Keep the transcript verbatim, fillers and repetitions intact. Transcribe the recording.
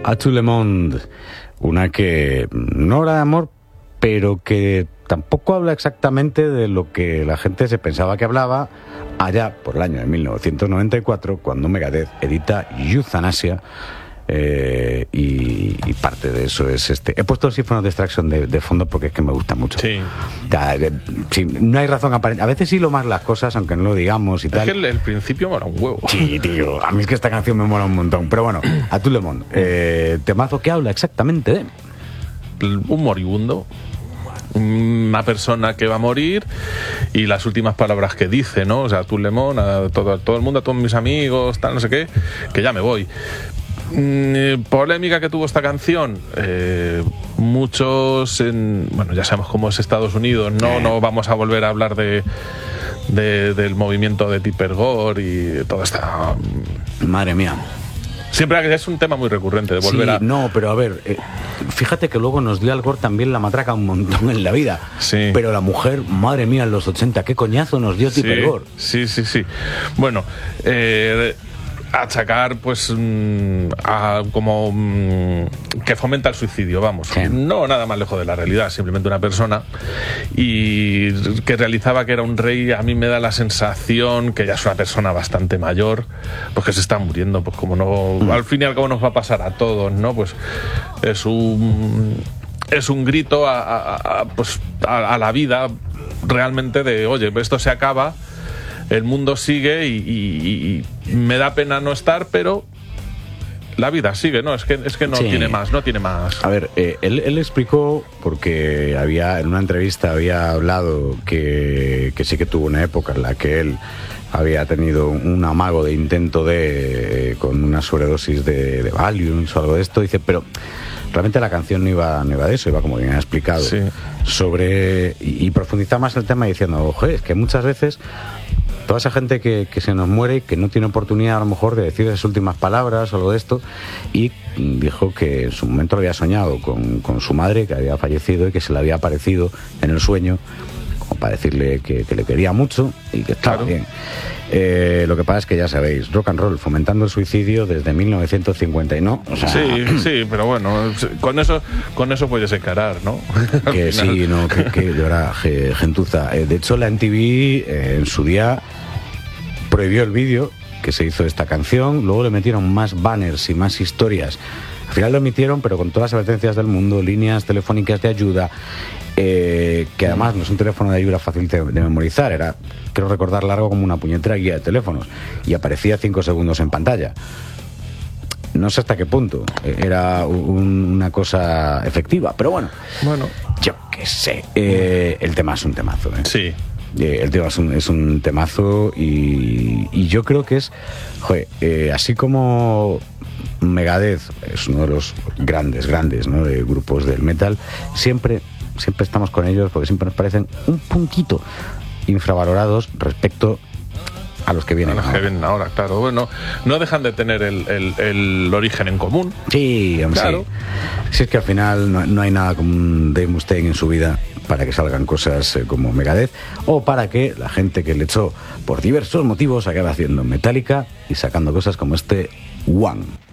A Tout le monde, una que no habla de amor, pero que tampoco habla exactamente de lo que la gente se pensaba que hablaba allá por el año de mil novecientos noventa y cuatro, cuando Megadeth edita Euthanasia. Eh, y, y parte de eso es este. He puesto el Symphony of Destruction de, de fondo porque es que me gusta mucho. Sí. Ya, de, sí, no hay razón aparente. A veces sí lo más las cosas, aunque no lo digamos y es tal. Es que el, el principio mola un huevo. Sí, tío. A mí es que esta canción me mola un montón. Pero bueno, a Tout le monde. Eh, temazo que habla exactamente de un moribundo. Una persona que va a morir y las últimas palabras que dice, ¿no? O sea, Tout le monde, a todo, a todo el mundo, a todos mis amigos, tal, no sé qué, que ya me voy. Mm, polémica que tuvo esta canción, eh, muchos en, bueno, ya sabemos cómo es Estados Unidos, no no vamos a volver a hablar de, de del movimiento de Tipper Gore y toda esta, madre mía, siempre es un tema muy recurrente de volver sí, a... No, pero a ver, eh, fíjate que luego nos dio Al Gore también la matraca un montón en la vida. Sí. Pero la mujer, madre mía, en los ochenta, qué coñazo nos dio Tipper sí, Gore. Sí, sí, sí. Bueno, eh... achacar pues a como que fomenta el suicidio, vamos, sí. No nada más lejos de la realidad, simplemente una persona y que realizaba que era un rey. A mí me da la sensación que ya es una persona bastante mayor, pues que se está muriendo, pues como no, mm. al fin y al cabo nos va a pasar a todos, ¿no? Pues es un es un grito a, a, a pues a, a la vida realmente de, oye, esto se acaba, el mundo sigue y, y, y me da pena no estar, pero la vida sigue, ¿no? Es que, es que no sí. tiene más, no tiene más. A ver, eh, él, él explicó, porque había en una entrevista había hablado que, que sí que tuvo una época en la que él había tenido un amago de intento de eh, con una sobredosis de, de Valium o algo de esto. Dice, pero realmente la canción no iba, no iba de eso, iba como bien ha explicado, sí. sobre y, y profundizar más el tema diciendo, ojo, es que muchas veces toda esa gente que, que se nos muere y que no tiene oportunidad a lo mejor de decir esas últimas palabras o algo de esto, y dijo que en su momento lo había soñado con, con su madre, que había fallecido y que se le había aparecido en el sueño como para decirle que, que le quería mucho y que estaba claro. bien. Eh, lo que pasa es que ya sabéis, rock and roll fomentando el suicidio desde mil novecientos cincuenta y no, o sea, sí, sí, pero bueno, con eso con eso puedes encarar, ¿no? Que sí, no, que, que de verdad, gentuza. Eh, de hecho, la M T V eh, en su día prohibió el vídeo que se hizo de esta canción, luego le metieron más banners y más historias. Al final lo emitieron, pero con todas las advertencias del mundo, líneas telefónicas de ayuda, eh, que además no es un teléfono de ayuda fácil de, de memorizar, era, quiero recordar, largo como una puñetera guía de teléfonos, y aparecía cinco segundos en pantalla. No sé hasta qué punto era un, una cosa efectiva, pero bueno, bueno. yo qué sé. Eh, el tema es un temazo, ¿eh? Sí. Eh, el tema es un, es un temazo y, y yo creo que es, joder, eh, así como Megadeth es uno de los grandes, grandes, ¿no?, de grupos del metal, siempre, siempre estamos con ellos porque siempre nos parecen un puntito infravalorados respecto a los que vienen a los ahora. que vienen ahora, claro. Bueno, no dejan de tener el, el, el origen en común. Sí, hombre, claro. Sí. Si es que al final no, no hay nada como un Dave Mustaine en su vida para que salgan cosas eh, como Megadeth, o para que la gente que le echó por diversos motivos acabe haciendo Metallica y sacando cosas como este One.